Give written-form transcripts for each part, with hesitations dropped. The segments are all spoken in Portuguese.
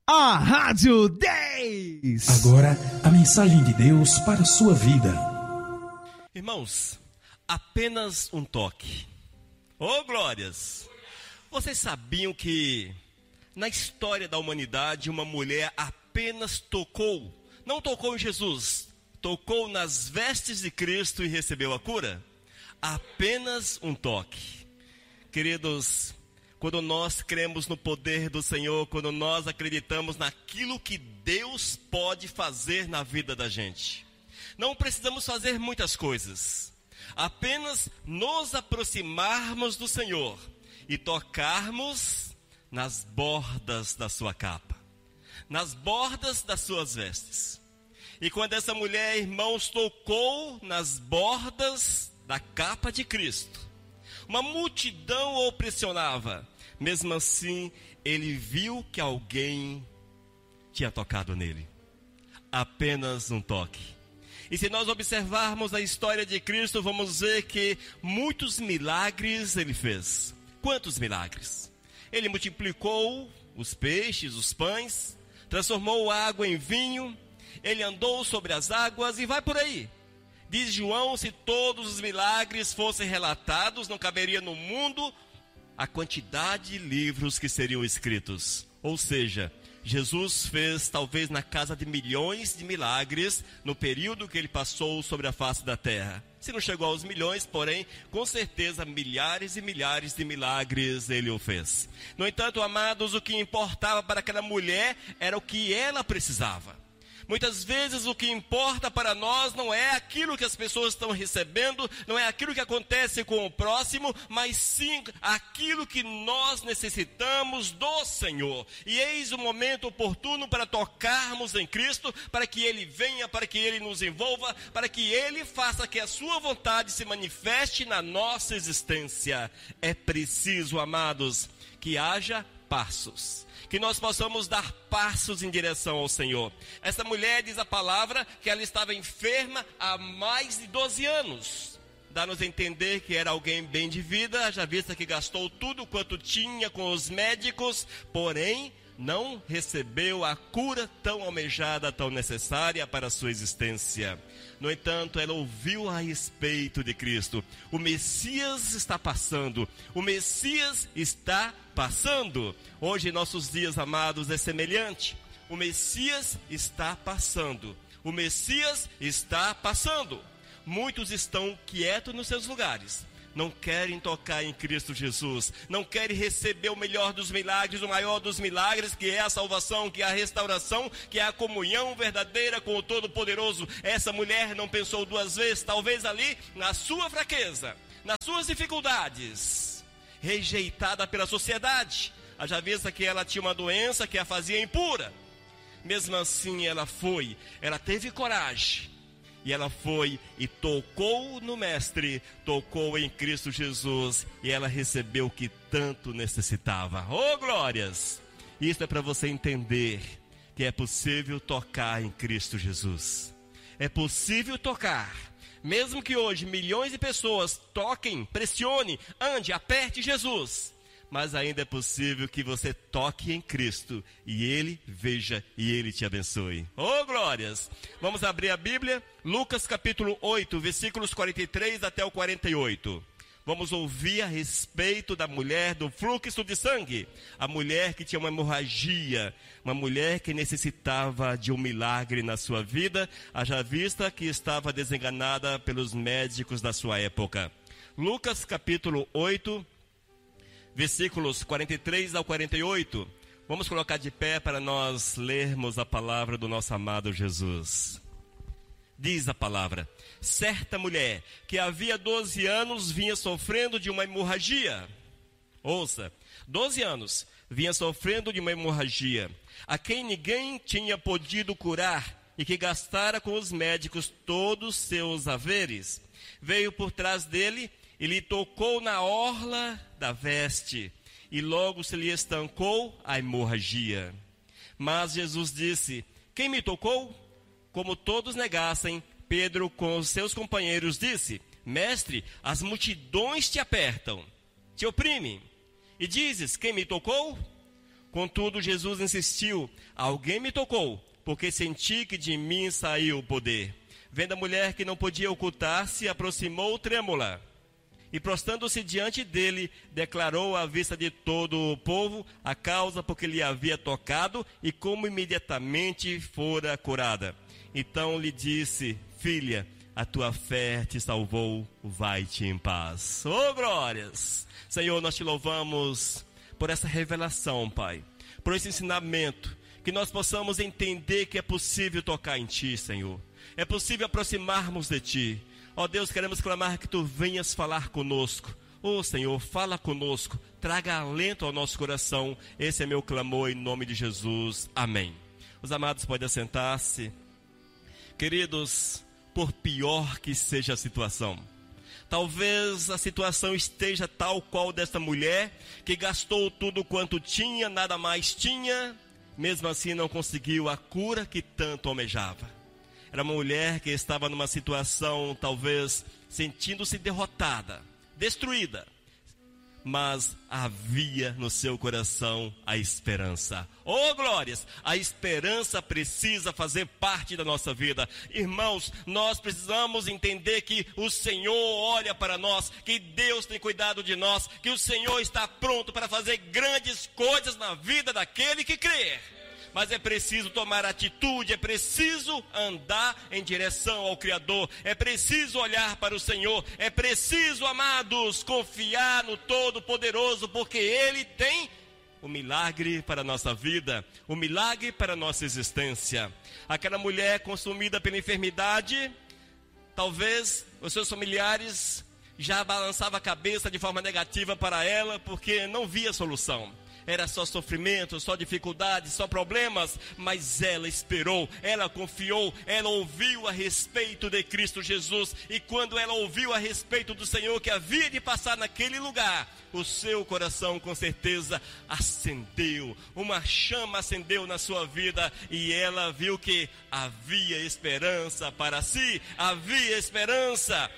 A Rádio 10. Agora, a mensagem de Deus para a sua vida. Irmãos, apenas um toque. Oh, glórias! Vocês sabiam que na história da humanidade uma mulher apenas tocou, não tocou em Jesus, tocou nas vestes de Cristo e recebeu a cura? Apenas um toque. Queridos, quando nós cremos no poder do Senhor, quando nós acreditamos naquilo que Deus pode fazer na vida da gente, não precisamos fazer muitas coisas, apenas nos aproximarmos do Senhor e tocarmos nas bordas da sua capa, nas bordas das suas vestes. E quando essa mulher, irmãos, tocou nas bordas da capa de Cristo, uma multidão o pressionava. Mesmo assim, ele viu que alguém tinha tocado nele. Apenas um toque. E se nós observarmos a história de Cristo, vamos ver que muitos milagres ele fez. Quantos milagres? Ele multiplicou os peixes, os pães, transformou a água em vinho, ele andou sobre as águas e vai por aí. Diz João, se todos os milagres fossem relatados, não caberia no mundo a quantidade de livros que seriam escritos. Ou seja, Jesus fez talvez na casa de milhões de milagres no período que ele passou sobre a face da terra. Se não chegou aos milhões, porém, com certeza milhares e milhares de milagres ele o fez. No entanto, amados, o que importava para aquela mulher era o que ela precisava. Muitas vezes o que importa para nós não é aquilo que as pessoas estão recebendo, não é aquilo que acontece com o próximo, mas sim aquilo que nós necessitamos do Senhor. E eis o momento oportuno para tocarmos em Cristo, para que Ele venha, para que Ele nos envolva, para que Ele faça que a sua vontade se manifeste na nossa existência. É preciso, amados, que haja passos, que nós possamos dar passos em direção ao Senhor. Essa mulher, diz a palavra, que ela estava enferma há mais de 12 anos. Dá-nos a entender que era alguém bem de vida, já vista que gastou tudo quanto tinha com os médicos, porém não recebeu a cura tão almejada, tão necessária para a sua existência. No entanto, ela ouviu a respeito de Cristo. O Messias está passando. O Messias está passando. Hoje, em nossos dias, amados, é semelhante. O Messias está passando. O Messias está passando. Muitos estão quietos nos seus lugares. Não querem tocar em Cristo Jesus, não querem receber o melhor dos milagres, o maior dos milagres, que é a salvação, que é a restauração, que é a comunhão verdadeira com o Todo-Poderoso. Essa mulher não pensou duas vezes, talvez ali na sua fraqueza, nas suas dificuldades, rejeitada pela sociedade. Haja vista que ela tinha uma doença que a fazia impura. Mesmo assim ela teve coragem. E ela foi e tocou no Mestre, tocou em Cristo Jesus, e ela recebeu o que tanto necessitava. Oh, glórias! Isso é para você entender que é possível tocar em Cristo Jesus. É possível tocar. Mesmo que hoje milhões de pessoas toquem, pressione, ande, aperte Jesus. Mas ainda é possível que você toque em Cristo e Ele veja e Ele te abençoe. Oh, glórias! Vamos abrir a Bíblia, Lucas capítulo 8, versículos 43 até o 48. Vamos ouvir a respeito da mulher do fluxo de sangue. A mulher que tinha uma hemorragia, uma mulher que necessitava de um milagre na sua vida, haja vista que estava desenganada pelos médicos da sua época. Lucas capítulo 8, versículos 43 ao 48. Vamos colocar de pé para nós lermos a palavra do nosso amado Jesus. Diz a palavra: certa mulher que havia 12 anos vinha sofrendo de uma hemorragia. Ouça, 12 anos vinha sofrendo de uma hemorragia, a quem ninguém tinha podido curar, e que gastara com os médicos todos seus haveres. Veio por trás dele e lhe tocou na orla da veste, e logo se lhe estancou a hemorragia. Mas Jesus disse: quem me tocou? Como todos negassem, Pedro com os seus companheiros disse: mestre, as multidões te apertam, te oprimem, e dizes: quem me tocou? Contudo, Jesus insistiu: alguém me tocou, porque senti que de mim saiu o poder. Vendo a mulher que não podia ocultar-se, aproximou trêmula. E prostrando-se diante dele, declarou à vista de todo o povo a causa por que lhe havia tocado e como imediatamente fora curada. Então lhe disse: filha, a tua fé te salvou, vai-te em paz. Oh, glórias! Senhor, nós te louvamos por essa revelação, Pai, por esse ensinamento, que nós possamos entender que é possível tocar em Ti, Senhor. É possível aproximarmos de Ti. Ó Deus, queremos clamar que Tu venhas falar conosco. Ó Senhor, fala conosco, traga alento ao nosso coração. Esse é meu clamor em nome de Jesus. Amém. Os amados podem assentar-se. Queridos, por pior que seja a situação, talvez a situação esteja tal qual desta mulher, que gastou tudo quanto tinha, nada mais tinha, mesmo assim não conseguiu a cura que tanto almejava. Era uma mulher que estava numa situação, talvez, sentindo-se derrotada, destruída. Mas havia no seu coração a esperança. Oh, glórias! A esperança precisa fazer parte da nossa vida. Irmãos, nós precisamos entender que o Senhor olha para nós, que Deus tem cuidado de nós, que o Senhor está pronto para fazer grandes coisas na vida daquele que crê. Mas é preciso tomar atitude, é preciso andar em direção ao Criador, é preciso olhar para o Senhor, é preciso, amados, confiar no Todo-Poderoso, porque Ele tem o milagre para a nossa vida, o milagre para a nossa existência. Aquela mulher consumida pela enfermidade, talvez os seus familiares já balançavam a cabeça de forma negativa para ela, porque não via solução. Era só sofrimento, só dificuldades, só problemas, mas ela esperou, ela confiou, ela ouviu a respeito de Cristo Jesus, e quando ela ouviu a respeito do Senhor que havia de passar naquele lugar, o seu coração com certeza acendeu, uma chama acendeu na sua vida, e ela viu que havia esperança para si, havia esperança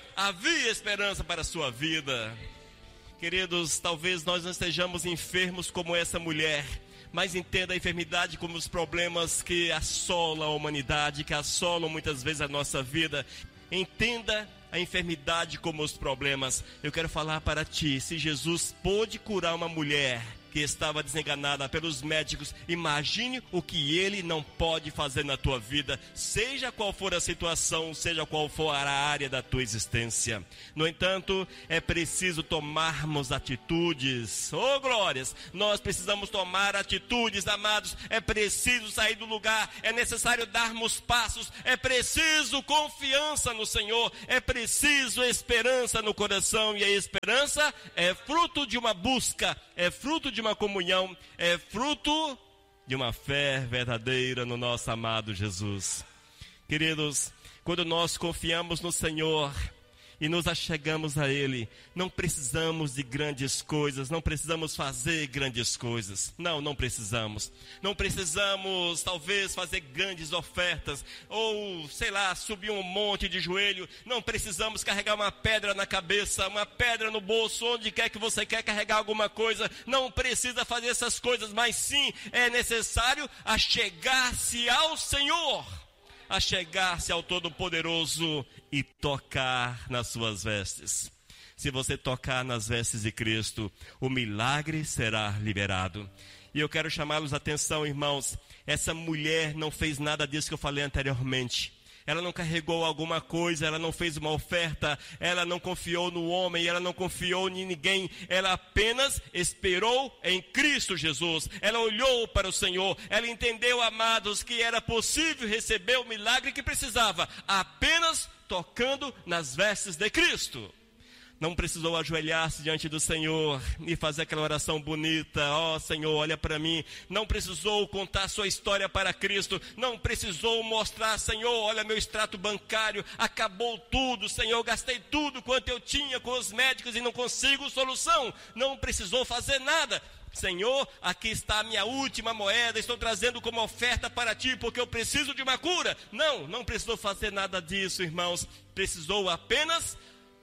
para a sua vida. Queridos, talvez nós não estejamos enfermos como essa mulher, mas entenda a enfermidade como os problemas que assolam a humanidade, que assolam muitas vezes a nossa vida. Entenda a enfermidade como os problemas. Eu quero falar para ti, se Jesus pôde curar uma mulher que estava desenganada pelos médicos, imagine o que Ele não pode fazer na tua vida, seja qual for a situação, seja qual for a área da tua existência. No entanto, é preciso tomarmos atitudes. Oh, glórias! Nós precisamos tomar atitudes, amados. É preciso sair do lugar, é necessário darmos passos, é preciso confiança no Senhor, é preciso esperança no coração, e a esperança é fruto de uma busca, é fruto de uma comunhão, é fruto de uma fé verdadeira no nosso amado Jesus. Queridos, quando nós confiamos no Senhor e nos achegamos a Ele, não precisamos de grandes coisas, não precisamos fazer grandes coisas. Não precisamos. Não precisamos, talvez, fazer grandes ofertas, ou, sei lá, subir um monte de joelho. Não precisamos carregar uma pedra na cabeça, uma pedra no bolso, onde quer que você quer carregar alguma coisa. Não precisa fazer essas coisas, mas sim, é necessário achegar-se ao Senhor, achegar-se ao Todo-Poderoso e tocar nas suas vestes. Se você tocar nas vestes de Cristo, o milagre será liberado. E eu quero chamá-los a atenção, irmãos. Essa mulher não fez nada disso que eu falei anteriormente. Ela não carregou alguma coisa, ela não fez uma oferta, ela não confiou no homem, ela não confiou em ninguém, ela apenas esperou em Cristo Jesus. Ela olhou para o Senhor, ela entendeu, amados, que era possível receber o milagre que precisava, apenas tocando nas vestes de Cristo. Não precisou ajoelhar-se diante do Senhor e fazer aquela oração bonita. Ó, Senhor, olha para mim. Não precisou contar sua história para Cristo. Não precisou mostrar, Senhor, olha meu extrato bancário. Acabou tudo, Senhor. Gastei tudo quanto eu tinha com os médicos e não consigo solução. Não precisou fazer nada. Senhor, aqui está a minha última moeda. Estou trazendo como oferta para ti porque eu preciso de uma cura. Não precisou fazer nada disso, irmãos. Precisou apenas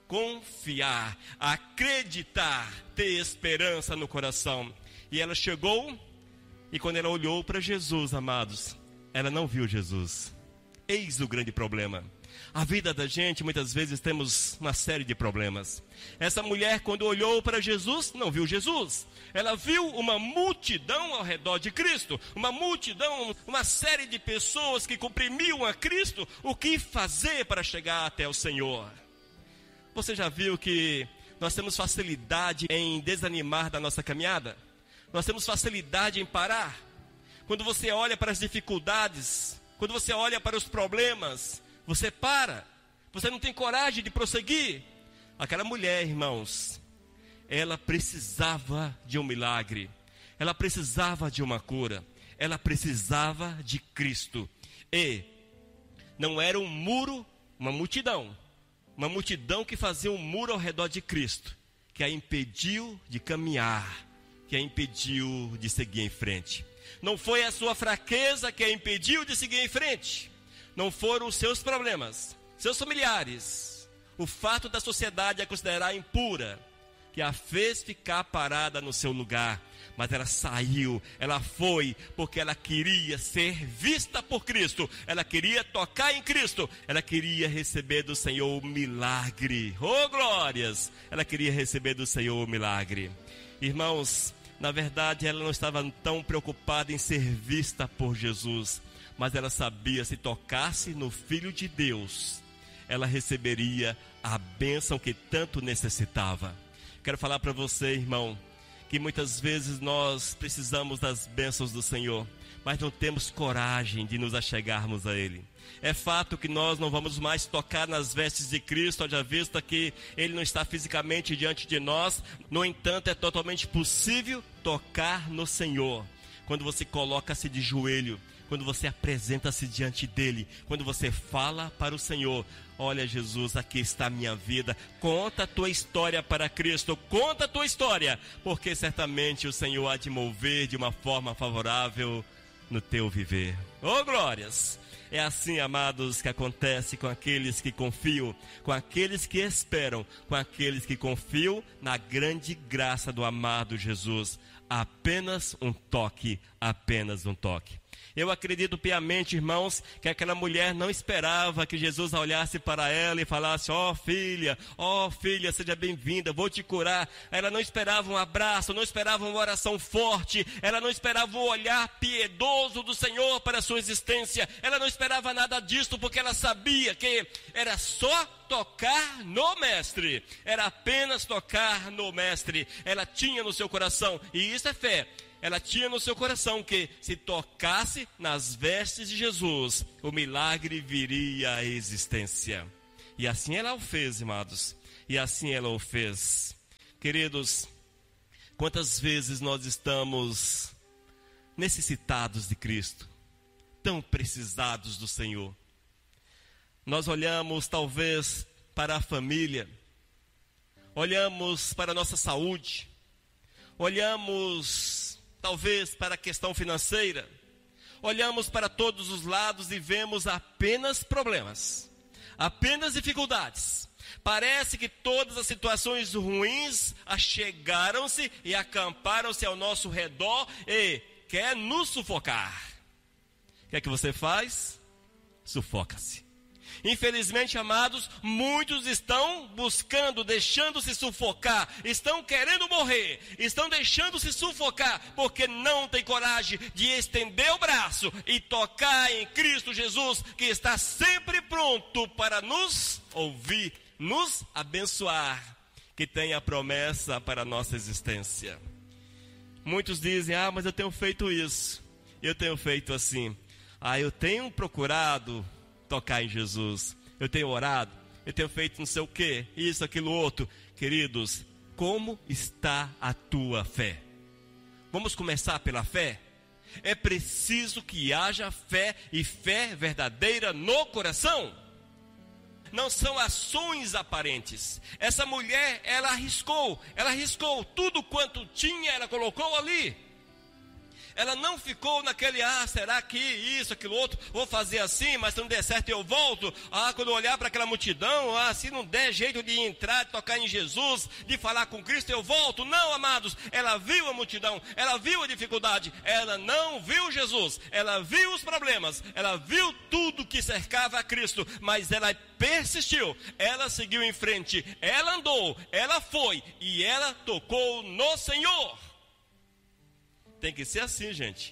confiar, acreditar, ter esperança no coração. E ela chegou E quando ela olhou para Jesus, amados, ela não viu Jesus. Eis o grande problema. A vida da gente, muitas vezes temos uma série de problemas. Essa mulher, quando olhou para Jesus, não viu Jesus. Ela viu uma multidão ao redor de Cristo. Uma multidão, uma série de pessoas que comprimiam a Cristo. O que fazer para chegar até o Senhor? Você já viu que nós temos facilidade em desanimar da nossa caminhada? Nós temos facilidade em parar. Quando você olha para as dificuldades, quando você olha para os problemas, você para, você não tem coragem de prosseguir. Aquela mulher, irmãos, ela precisava de um milagre, ela precisava de uma cura, ela precisava de Cristo. E não era um muro, uma multidão que fazia um muro ao redor de Cristo, que a impediu de caminhar, que a impediu de seguir em frente. Não foi a sua fraqueza que a impediu de seguir em frente. Não foram os seus problemas, seus familiares, o fato da sociedade a considerar impura, que a fez ficar parada no seu lugar. Mas ela saiu, ela foi, porque ela queria ser vista por Cristo, ela queria tocar em Cristo, ela queria receber do Senhor o milagre. Oh, glórias! Ela queria receber do Senhor o milagre. Irmãos, na verdade ela não estava tão preocupada em ser vista por Jesus, mas ela sabia, se tocasse no Filho de Deus, ela receberia a bênção que tanto necessitava. Quero falar para você, irmão, que muitas vezes nós precisamos das bênçãos do Senhor, mas não temos coragem de nos achegarmos a Ele. É fato que nós não vamos mais tocar nas vestes de Cristo, haja vista que Ele não está fisicamente diante de nós. No entanto, é totalmente possível tocar no Senhor. Quando você coloca-se de joelho, quando você apresenta-se diante dEle, quando você fala para o Senhor: olha, Jesus, aqui está a minha vida, conta a tua história para Cristo, conta a tua história, porque certamente o Senhor há de mover de uma forma favorável no teu viver. Oh, glórias! É assim, amados, que acontece com aqueles que confiam, com aqueles que esperam, com aqueles que confiam na grande graça do amado Jesus. Apenas um toque, apenas um toque. Eu acredito piamente, irmãos, que aquela mulher não esperava que Jesus olhasse para ela e falasse: ó filha, seja bem-vinda, vou te curar. Ela não esperava um abraço, não esperava uma oração forte, ela não esperava um olhar piedoso do Senhor para a sua existência, ela não esperava nada disso, porque ela sabia que era só tocar no Mestre, era apenas tocar no Mestre. Ela tinha no seu coração, e isso é fé, ela tinha no seu coração que se tocasse nas vestes de Jesus, o milagre viria à existência. E assim ela o fez, amados, e assim ela o fez. Queridos, quantas vezes nós estamos necessitados de Cristo, tão precisados do Senhor. Nós olhamos talvez para a família, olhamos para a nossa saúde, olhamos talvez para a questão financeira, olhamos para todos os lados e vemos apenas problemas, apenas dificuldades. Parece que todas as situações ruins achegaram-se e acamparam-se ao nosso redor e quer nos sufocar. O que é que você faz? Sufoca-se. Infelizmente, amados, muitos estão buscando, deixando-se sufocar, estão querendo morrer, estão deixando-se sufocar, porque não tem coragem de estender o braço e tocar em Cristo Jesus, que está sempre pronto para nos ouvir, nos abençoar, que tem a promessa para a nossa existência. Muitos dizem: mas eu tenho feito isso, eu tenho feito assim, eu tenho procurado tocar em Jesus, eu tenho orado, eu tenho feito não sei o que, isso, aquilo, outro. Queridos, como está a tua fé? Vamos começar pela fé? É preciso que haja fé, e fé verdadeira no coração. Não são ações aparentes. Essa mulher, ela arriscou tudo quanto tinha, ela colocou ali. Ela não ficou naquele, será que isso, aquilo outro, vou fazer assim, mas se não der certo eu volto. Quando eu olhar para aquela multidão, se não der jeito de entrar, de tocar em Jesus, de falar com Cristo, eu volto. Não, amados, ela viu a multidão, ela viu a dificuldade, ela não viu Jesus, ela viu os problemas, ela viu tudo que cercava a Cristo, mas ela persistiu, ela seguiu em frente, ela andou, ela foi e ela tocou no Senhor. Tem que ser assim, gente.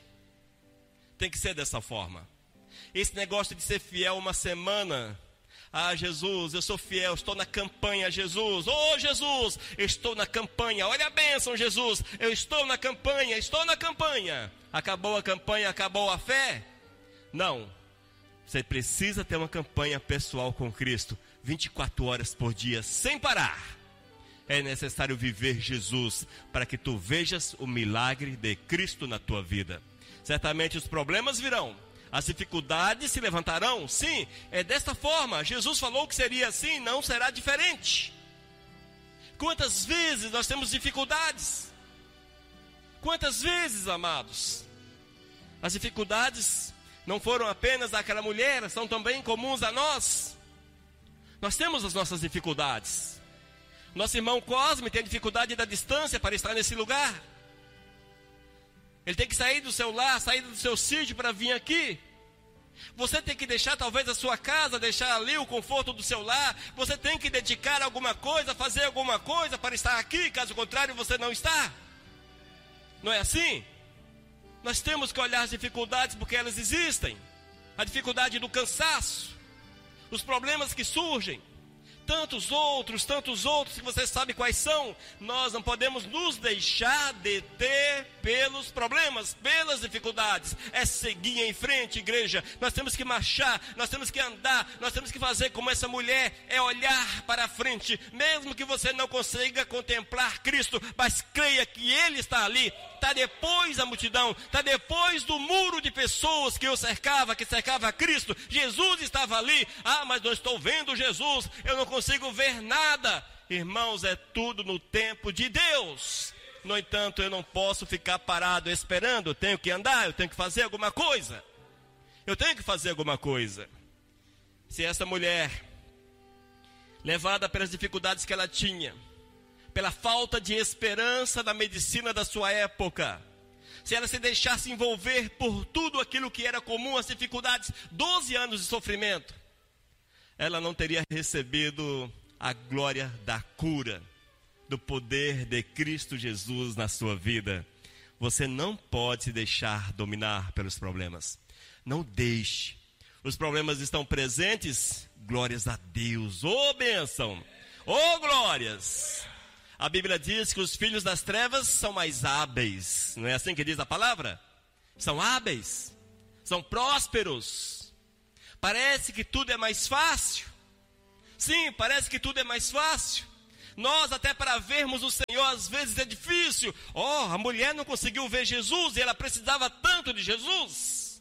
Tem que ser dessa forma. Esse negócio de ser fiel uma semana. Jesus, eu sou fiel, estou na campanha, Jesus. Jesus, eu estou na campanha. Olha a bênção, Jesus. Eu estou na campanha, estou na campanha. Acabou a campanha, acabou a fé? Não. Você precisa ter uma campanha pessoal com Cristo, 24 horas por dia, sem parar. É necessário viver Jesus para que tu vejas o milagre de Cristo na tua vida. Certamente os problemas virão, as dificuldades se levantarão. Sim, é desta forma. Jesus falou que seria assim, não será diferente. Quantas vezes nós temos dificuldades? Quantas vezes, amados? As dificuldades não foram apenas daquela mulher, são também comuns a nós. Nós temos as nossas dificuldades. Nosso irmão Cosme tem dificuldade da distância para estar nesse lugar. Ele tem que sair do seu lar, sair do seu sítio para vir aqui. Você tem que deixar talvez a sua casa, deixar ali o conforto do seu lar. Você tem que dedicar alguma coisa, fazer alguma coisa para estar aqui. Caso contrário, você não está. Não é assim? Nós temos que olhar as dificuldades porque elas existem. A dificuldade do cansaço, os problemas que surgem. Tantos outros que você sabe quais são. Nós não podemos nos deixar deter pelos problemas, pelas dificuldades. É seguir em frente, igreja. Nós temos que marchar, nós temos que andar, nós temos que fazer como essa mulher, é olhar para frente. Mesmo que você não consiga contemplar Cristo, mas creia que Ele está ali. Está depois da multidão, está depois do muro de pessoas que o cercava, que cercava Cristo. Jesus estava ali. Mas não estou vendo Jesus, eu não consigo ver nada. Irmãos, é tudo no tempo de Deus. No entanto, eu não posso ficar parado esperando. Eu tenho que andar, eu tenho que fazer alguma coisa. Eu tenho que fazer alguma coisa. Se essa mulher, levada pelas dificuldades que ela tinha, pela falta de esperança da medicina da sua época, se ela se deixasse envolver por tudo aquilo que era comum, as dificuldades, 12 anos de sofrimento, ela não teria recebido a glória da cura, do poder de Cristo Jesus na sua vida. Você não pode se deixar dominar pelos problemas. Não deixe. Os problemas estão presentes, glórias a Deus. Bênção! Glórias! A Bíblia diz que os filhos das trevas são mais hábeis. Não é assim que diz a palavra? São hábeis, são prósperos. Parece que tudo é mais fácil. Sim, parece que tudo é mais fácil. Nós até para vermos o Senhor às vezes é difícil. A mulher não conseguiu ver Jesus e ela precisava tanto de Jesus.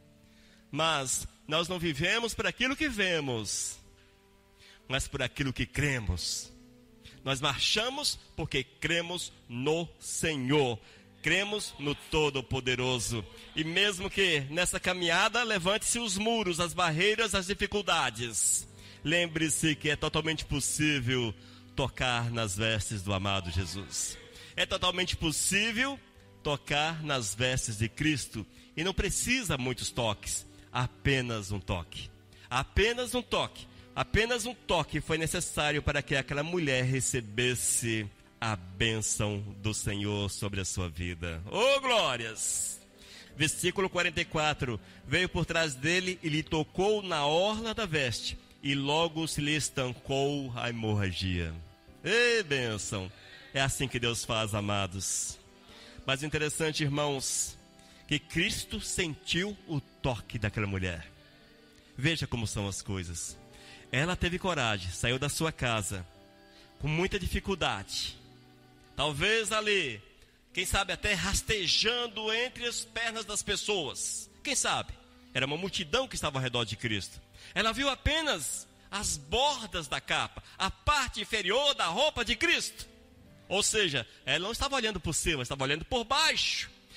Mas nós não vivemos por aquilo que vemos, mas por aquilo que cremos. Nós marchamos porque cremos no Senhor, cremos no Todo-Poderoso. E mesmo que nessa caminhada levante-se os muros, as barreiras, as dificuldades, lembre-se que é totalmente possível tocar nas vestes do amado Jesus. É totalmente possível tocar nas vestes de Cristo. E não precisa muitos toques, apenas um toque. Apenas um toque. Apenas um toque foi necessário para que aquela mulher recebesse a bênção do Senhor sobre a sua vida. Glórias! Versículo 44. Veio por trás dele e lhe tocou na orla da veste, e logo se lhe estancou a hemorragia. Bênção! É assim que Deus faz, amados. Mas interessante, irmãos, que Cristo sentiu o toque daquela mulher. Veja como são as coisas. Ela teve coragem, saiu da sua casa, com muita dificuldade. Talvez ali, quem sabe até rastejando entre as pernas das pessoas. Quem sabe? Era uma multidão que estava ao redor de Cristo. Ela viu apenas as bordas da capa, a parte inferior da roupa de Cristo. Ou seja, ela não estava olhando por cima, estava olhando por baixo.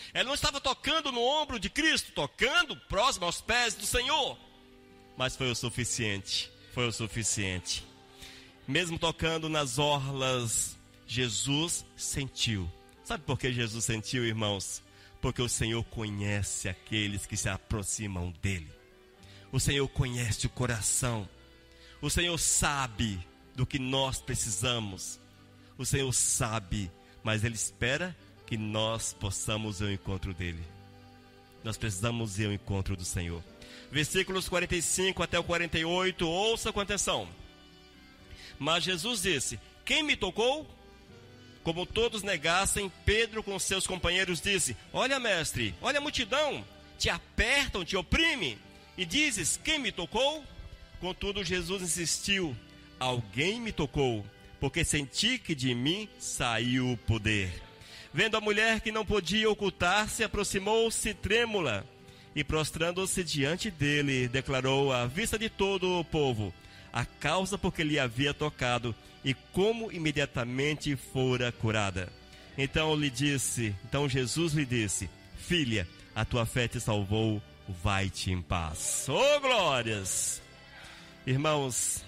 Ela não estava tocando no ombro de Cristo, tocando próximo aos pés do Senhor. Mas foi o suficiente, foi o suficiente. Mesmo tocando nas orlas, Jesus sentiu. Sabe por que Jesus sentiu, irmãos? Porque o Senhor conhece aqueles que se aproximam dele. O Senhor conhece o coração. O Senhor sabe do que nós precisamos. O Senhor sabe, mas Ele espera que nós possamos ir ao encontro dele. Nós precisamos ir ao encontro do Senhor. Versículos 45 até o 48, ouça com atenção. Mas Jesus disse: quem me tocou? Como todos negassem, Pedro com seus companheiros disse: olha, mestre, olha a multidão, te apertam, te oprimem, e dizes: quem me tocou? Contudo, Jesus insistiu: alguém me tocou, porque senti que de mim saiu o poder. Vendo a mulher que não podia ocultar-se, aproximou-se trêmula, e prostrando-se diante dele, declarou à vista de todo o povo a causa por que lhe havia tocado, e como imediatamente fora curada. Então Jesus lhe disse: filha, a tua fé te salvou, vai-te em paz. Oh, glórias! Irmãos,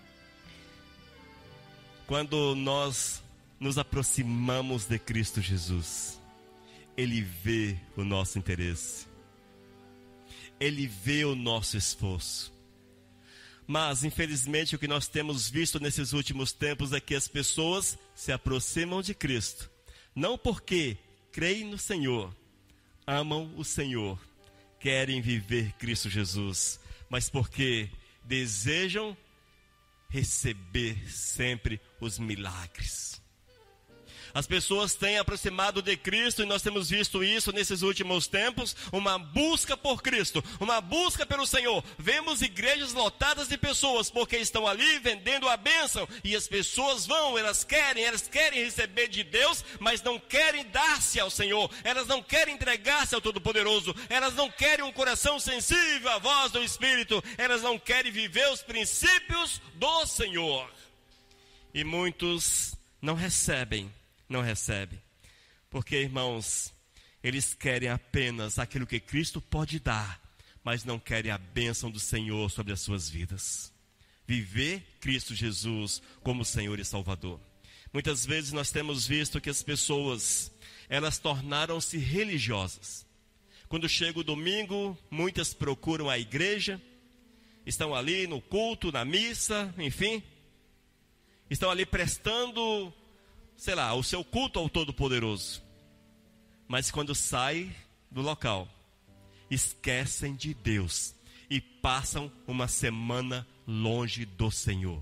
quando nós nos aproximamos de Cristo Jesus, Ele vê o nosso interesse, Ele vê o nosso esforço. Mas, infelizmente, o que nós temos visto nesses últimos tempos é que as pessoas se aproximam de Cristo, não porque creem no Senhor, amam o Senhor, querem viver Cristo Jesus, mas porque desejam receber sempre os milagres. As pessoas têm aproximado de Cristo, e nós temos visto isso nesses últimos tempos, uma busca por Cristo, uma busca pelo Senhor. Vemos igrejas lotadas de pessoas, porque estão ali vendendo a bênção, e as pessoas vão, elas querem receber de Deus, mas não querem dar-se ao Senhor, elas não querem entregar-se ao Todo-Poderoso, elas não querem um coração sensível à voz do Espírito, elas não querem viver os princípios do Senhor. E muitos não recebem, porque, irmãos, eles querem apenas aquilo que Cristo pode dar, mas não querem a bênção do Senhor sobre as suas vidas. Viver Cristo Jesus como Senhor e Salvador. Muitas vezes nós temos visto que as pessoas, elas tornaram-se religiosas. Quando chega o domingo, muitas procuram a igreja, estão ali no culto, na missa, enfim, estão ali prestando, o seu culto ao Todo-Poderoso. Mas quando saem do local, esquecem de Deus e passam uma semana longe do Senhor.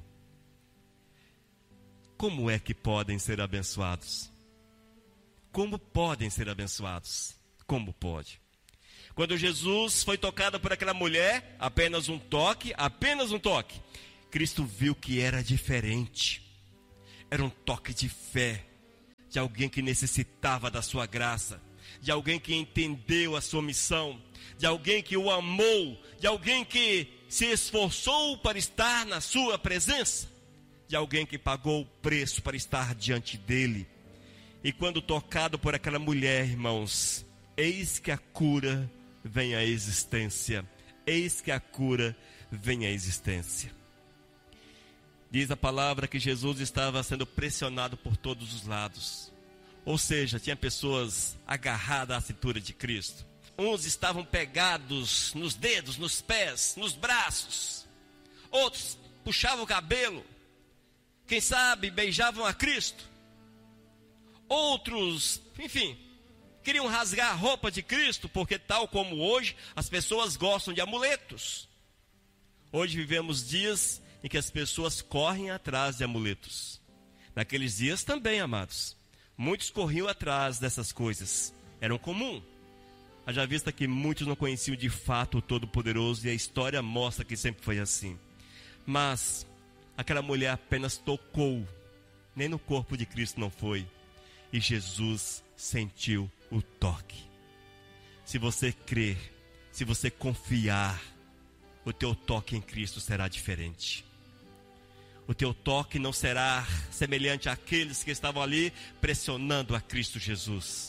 Como é que podem ser abençoados? Como podem ser abençoados? Como pode? Quando Jesus foi tocado por aquela mulher, apenas um toque, Cristo viu que era diferente. Era um toque de fé, de alguém que necessitava da sua graça, de alguém que entendeu a sua missão, de alguém que o amou, de alguém que se esforçou para estar na sua presença, de alguém que pagou o preço para estar diante dele. E quando tocado por aquela mulher, irmãos, eis que a cura vem à existência, eis que a cura vem à existência. Diz a palavra que Jesus estava sendo pressionado por todos os lados. Ou seja, tinha pessoas agarradas à cintura de Cristo. Uns estavam pegados nos dedos, nos pés, nos braços. Outros puxavam o cabelo. Quem sabe beijavam a Cristo. Outros, enfim, queriam rasgar a roupa de Cristo, porque tal como hoje, as pessoas gostam de amuletos. Hoje vivemos dias em que as pessoas correm atrás de amuletos. Naqueles dias também, amados, muitos corriam atrás dessas coisas. Eram comum. Haja vista que muitos não conheciam de fato o Todo-Poderoso, e a história mostra que sempre foi assim. Mas aquela mulher apenas tocou, nem no corpo de Cristo não foi, e Jesus sentiu o toque. Se você crer, se você confiar, o teu toque em Cristo será diferente. O teu toque não será semelhante àqueles que estavam ali pressionando a Cristo Jesus.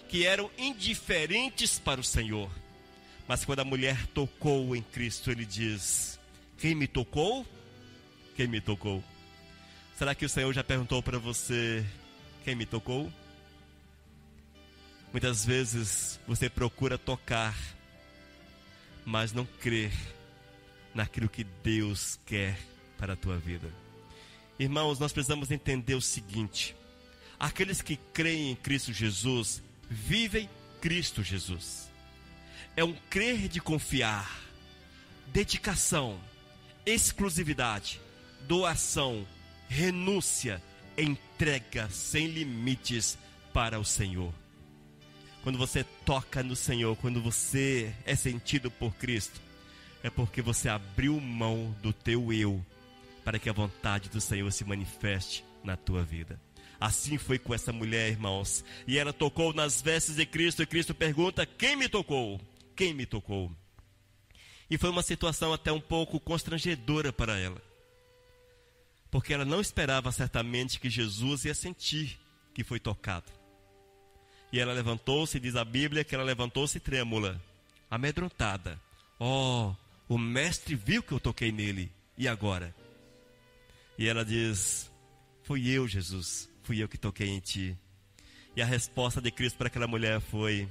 que eram indiferentes para o Senhor. Mas quando a mulher tocou em Cristo, ele diz: quem me tocou? Quem me tocou? Será que o Senhor já perguntou para você: quem me tocou? Muitas vezes você procura tocar, mas não crer naquilo que Deus quer para a tua vida. Irmãos, nós precisamos entender o seguinte: aqueles que creem em Cristo Jesus, vivem Cristo Jesus. É um crer de confiar, dedicação, exclusividade, doação, renúncia, entrega sem limites para o Senhor. Quando você toca no Senhor, quando você é sentido por Cristo, é porque você abriu mão do teu eu para que a vontade do Senhor se manifeste na tua vida. Assim foi com essa mulher, irmãos. E ela tocou nas vestes de Cristo, e Cristo pergunta: quem me tocou? Quem me tocou? E foi uma situação até um pouco constrangedora para ela, porque ela não esperava certamente que Jesus ia sentir que foi tocado. E ela levantou-se, diz a Bíblia que ela levantou-se trêmula, amedrontada. Oh, o mestre viu que eu toquei nele, e agora? E ela diz: fui eu, Jesus, fui eu que toquei em ti. E a resposta de Cristo para aquela mulher foi: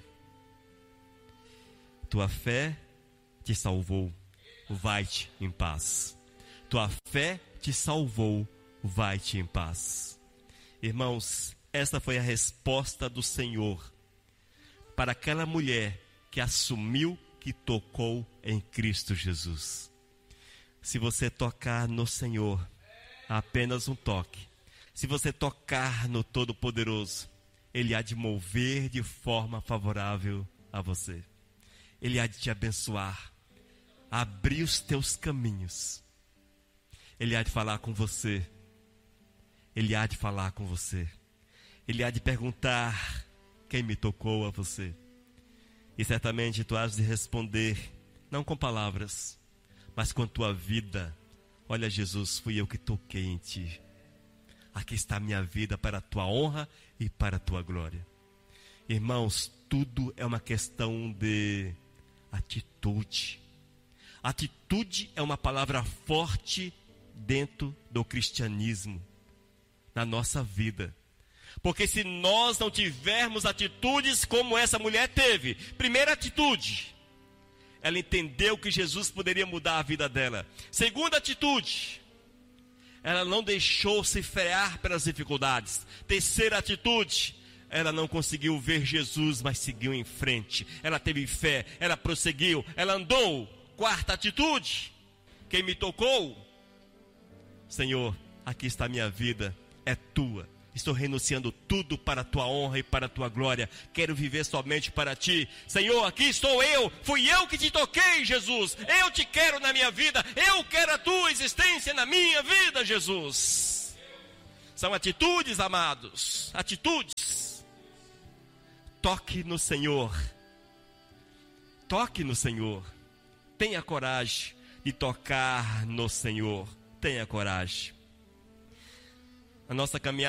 tua fé te salvou, vai-te em paz. Tua fé te salvou, vai-te em paz. Irmãos, esta foi a resposta do Senhor para aquela mulher que assumiu que tocou em Cristo Jesus. Se você tocar no Senhor, apenas um toque. Se você tocar no Todo-Poderoso, Ele há de mover de forma favorável a você. Ele há de te abençoar, abrir os teus caminhos. Ele há de falar com você. Ele há de falar com você. Ele há de perguntar: quem me tocou a você? E certamente tu has de responder, não com palavras, mas com tua vida: olha, Jesus, fui eu que toquei em ti. Aqui está a minha vida para a tua honra e para a tua glória. Irmãos, tudo é uma questão de atitude. Atitude é uma palavra forte dentro do cristianismo, na nossa vida. Porque se nós não tivermos atitudes como essa mulher teve, primeira atitude, ela entendeu que Jesus poderia mudar a vida dela. Segunda atitude, ela não deixou se frear pelas dificuldades. Terceira atitude, ela não conseguiu ver Jesus, mas seguiu em frente. Ela teve fé, ela prosseguiu, ela andou. Quarta atitude, quem me tocou? Senhor, aqui está a minha vida, é tua. Estou renunciando tudo para a tua honra e para a tua glória. Quero viver somente para ti. Senhor, aqui estou eu. Fui eu que te toquei, Jesus. Eu te quero na minha vida. Eu quero a tua existência na minha vida, Jesus. São atitudes, amados. Atitudes. Toque no Senhor. Toque no Senhor. Tenha coragem de tocar no Senhor. Tenha coragem. A nossa caminhada